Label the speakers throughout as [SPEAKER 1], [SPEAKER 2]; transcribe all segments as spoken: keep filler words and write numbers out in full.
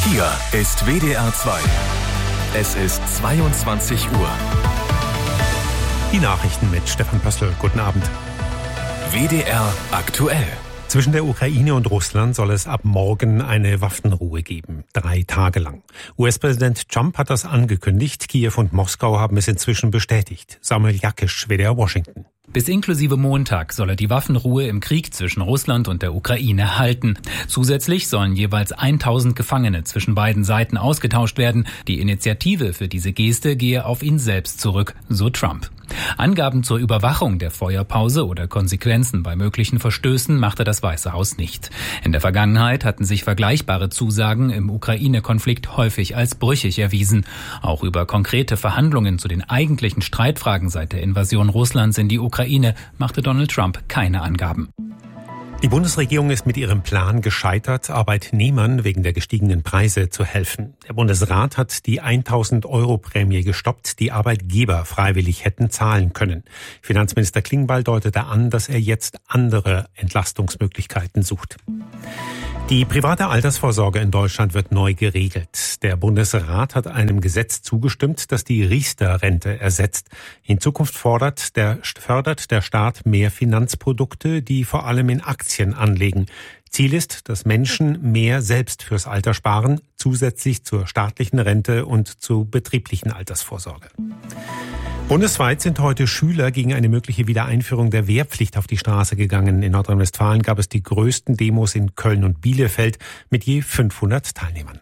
[SPEAKER 1] Hier ist W D R zwei. Es ist zweiundzwanzig Uhr.
[SPEAKER 2] Die Nachrichten mit Stefan Pössl. Guten Abend.
[SPEAKER 1] W D R aktuell.
[SPEAKER 2] Zwischen der Ukraine und Russland soll es ab morgen eine Waffenruhe geben. Drei Tage lang. U S-Präsident Trump hat das angekündigt. Kiew und Moskau haben es inzwischen bestätigt. Samuel Jakisch, W D R Washington.
[SPEAKER 3] Bis inklusive Montag soll er die Waffenruhe im Krieg zwischen Russland und der Ukraine halten. Zusätzlich sollen jeweils tausend Gefangene zwischen beiden Seiten ausgetauscht werden. Die Initiative für diese Geste gehe auf ihn selbst zurück, so Trump. Angaben zur Überwachung der Feuerpause oder Konsequenzen bei möglichen Verstößen machte das Weiße Haus nicht. In der Vergangenheit hatten sich vergleichbare Zusagen im Ukraine-Konflikt häufig als brüchig erwiesen. Auch über konkrete Verhandlungen zu den eigentlichen Streitfragen seit der Invasion Russlands in die Ukraine machte Donald Trump keine Angaben.
[SPEAKER 2] Die Bundesregierung ist mit ihrem Plan gescheitert, Arbeitnehmern wegen der gestiegenen Preise zu helfen. Der Bundesrat hat die tausend Euro Prämie gestoppt, die Arbeitgeber freiwillig hätten zahlen können. Finanzminister Klingbeil deutete an, dass er jetzt andere Entlastungsmöglichkeiten sucht. Die private Altersvorsorge in Deutschland wird neu geregelt. Der Bundesrat hat einem Gesetz zugestimmt, das die Riester-Rente ersetzt. In Zukunft fordert der, fördert der Staat mehr Finanzprodukte, die vor allem in Aktien anlegen. Ziel ist, dass Menschen mehr selbst fürs Alter sparen, zusätzlich zur staatlichen Rente und zur betrieblichen Altersvorsorge. Bundesweit sind heute Schüler gegen eine mögliche Wiedereinführung der Wehrpflicht auf die Straße gegangen. In Nordrhein-Westfalen gab es die größten Demos in Köln und Bielefeld mit je fünfhundert Teilnehmern.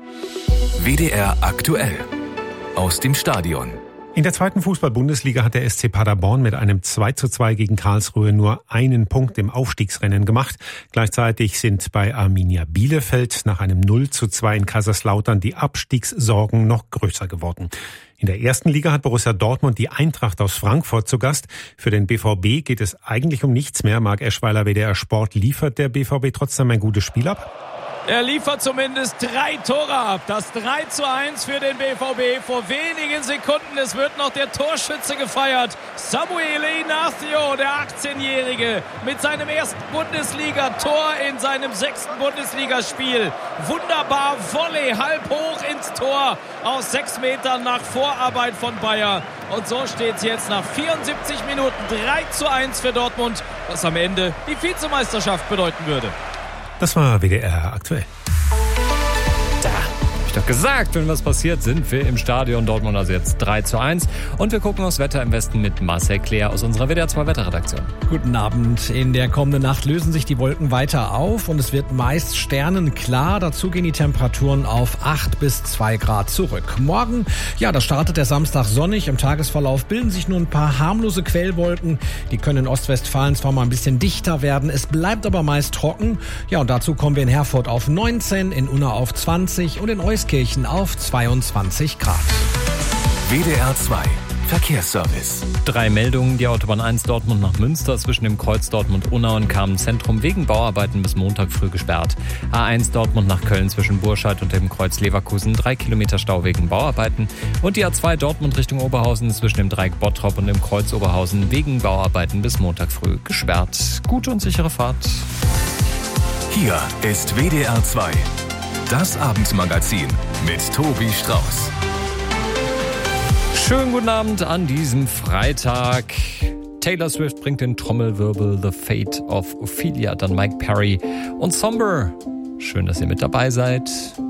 [SPEAKER 1] W D R aktuell aus dem Stadion.
[SPEAKER 2] In der zweiten Fußball-Bundesliga hat der S C Paderborn mit einem zwei zu zwei gegen Karlsruhe nur einen Punkt im Aufstiegsrennen gemacht. Gleichzeitig sind bei Arminia Bielefeld nach einem null zu zwei in Kaiserslautern die Abstiegssorgen noch größer geworden. In der ersten Liga hat Borussia Dortmund die Eintracht aus Frankfurt zu Gast. Für den B V B geht es eigentlich um nichts mehr. Marc Eschweiler, W D R Sport, liefert der B V B trotzdem ein gutes Spiel ab?
[SPEAKER 4] Er liefert zumindest drei Tore ab. Das drei zu eins für den B V B. Vor wenigen Sekunden, es wird noch der Torschütze gefeiert. Samuel Ignacio, der achtzehnjährige, mit seinem ersten Bundesliga-Tor in seinem sechsten Bundesligaspiel. Wunderbar, Volley, halb hoch ins Tor aus sechs Metern nach Vorarbeit von Bayer. Und so steht es jetzt nach vierundsiebzig Minuten drei zu eins für Dortmund, was am Ende die Vizemeisterschaft bedeuten würde.
[SPEAKER 2] Das war W D R aktuell.
[SPEAKER 5] Da hab ich doch gesagt, wenn was passiert, sind wir im Stadion Dortmund, also jetzt drei zu eins. Und wir gucken aufs Wetter im Westen mit Marcel Claire aus unserer W D R zwei Wetterredaktion.
[SPEAKER 6] Guten Abend. In der kommenden Nacht lösen sich die Wolken weiter auf und es wird meist sternenklar. Dazu gehen die Temperaturen auf acht bis zwei Grad zurück. Morgen, ja, da startet der Samstag sonnig. Im Tagesverlauf bilden sich nur ein paar harmlose Quellwolken. Die können in Ostwestfalen zwar mal ein bisschen dichter werden, es bleibt aber meist trocken. Ja, und dazu kommen wir in Herford auf neunzehn, in Unna auf zwanzig und in Euskirchen auf zweiundzwanzig Grad.
[SPEAKER 1] W D R zwei Verkehrsservice.
[SPEAKER 5] Drei Meldungen. Die Autobahn eins Dortmund nach Münster zwischen dem Kreuz Dortmund-Unna und Kamenz-Zentrum wegen Bauarbeiten bis Montag früh gesperrt. A eins Dortmund nach Köln zwischen Burscheid und dem Kreuz Leverkusen. Drei Kilometer Stau wegen Bauarbeiten. Und die A zwei Dortmund Richtung Oberhausen zwischen dem Dreieck Bottrop und dem Kreuz Oberhausen wegen Bauarbeiten bis Montag früh gesperrt. Gute und sichere Fahrt.
[SPEAKER 1] Hier ist W D R zwei. Das Abendmagazin mit Tobi Strauß.
[SPEAKER 5] Schönen guten Abend an diesem Freitag. Taylor Swift bringt den Trommelwirbel The Fate of Ophelia, dann Mike Perry und Somber. Schön, dass ihr mit dabei seid.